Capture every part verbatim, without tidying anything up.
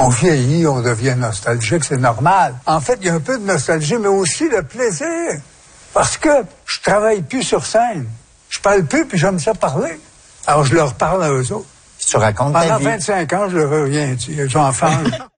On vieillit, on devient nostalgique, c'est normal. En fait, il y a un peu de nostalgie, mais aussi le plaisir. Parce que je travaille plus sur scène. Je parle plus, puis j'aime ça parler. Alors, je leur parle à eux autres. Tu racontes ta Pendant vie. vingt-cinq ans, je leur ai rien dit. Les enfants...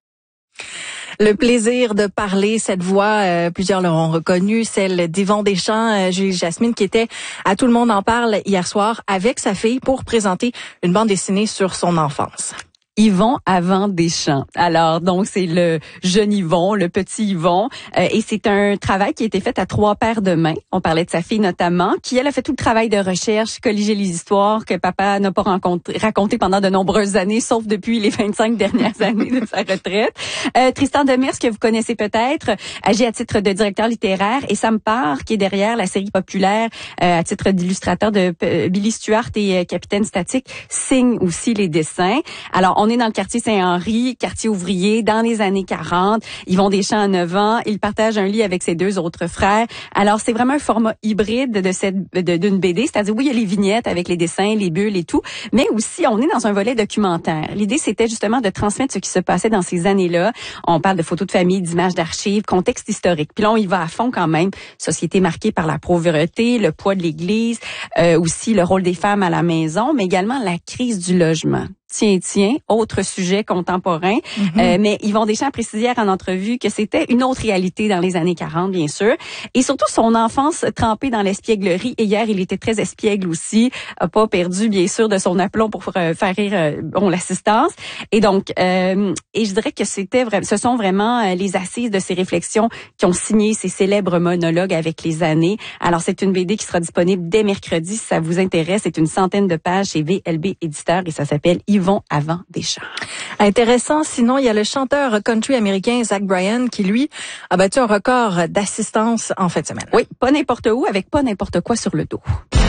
Le plaisir de parler, cette voix, euh, plusieurs l'auront reconnue, celle d'Yvon Deschamps, euh, Julie Jasmine, qui était à Tout le monde en parle hier soir avec sa fille pour présenter une bande dessinée sur son enfance. Yvon avant Deschamps. Alors, donc, c'est le jeune Yvon, le petit Yvon. Euh, et c'est un travail qui a été fait à trois paires de mains. On parlait de sa fille notamment, qui, elle, a fait tout le travail de recherche, colliger les histoires que papa n'a pas rencontré, raconté pendant de nombreuses années, sauf depuis les vingt-cinq dernières années de sa retraite. Euh, Tristan Demers, que vous connaissez peut-être, agit à titre de directeur littéraire. Et Sam Parr, qui est derrière la série populaire, euh, à titre d'illustrateur de euh, Billy Stuart et euh, Capitaine Statique, signe aussi les dessins. Alors, on On est dans le quartier Saint-Henri, quartier ouvrier, dans les années quarante. Yvon Deschamps a neuf ans. Il partage un lit avec ses deux autres frères. Alors, c'est vraiment un format hybride de cette de, d'une B D. C'est-à-dire, oui, il y a les vignettes avec les dessins, les bulles et tout, mais aussi, on est dans un volet documentaire. L'idée, c'était justement de transmettre ce qui se passait dans ces années-là. On parle de photos de famille, d'images d'archives, contexte historique. Puis là, on y va à fond quand même. Société marquée par la pauvreté, le poids de l'Église, euh, aussi le rôle des femmes à la maison, mais également la crise du logement. Tiens, tiens, autre sujet contemporain. Mm-hmm. Euh, mais Yvon Deschamps précisait hier en entrevue que c'était une autre réalité dans les années quarante, bien sûr. Et surtout, son enfance trempée dans l'espièglerie. Et hier, il était très espiègle aussi. A pas perdu, bien sûr, de son aplomb pour euh, faire rire euh, bon, l'assistance. Et donc, euh, et je dirais que c'était vrai, ce sont vraiment euh, les assises de ces réflexions qui ont signé ces célèbres monologues avec les années. Alors, c'est une B D qui sera disponible dès mercredi, si ça vous intéresse. C'est une centaine de pages chez V L B Éditeur et ça s'appelle Yvon avant Deschamps. Intéressant. Sinon, il y a le chanteur country américain Zach Bryan qui, lui, a battu un record d'assistance en fin de semaine. Oui, pas n'importe où, avec pas n'importe quoi sur le dos.